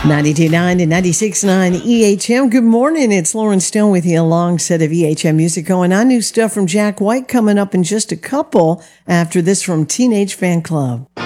92.9 and 96.9 EHM. Good morning. It's Lauren Stone with you, a long set of EHM music going on. New stuff from Jack White coming up in just a couple after this from Teenage Fan Club.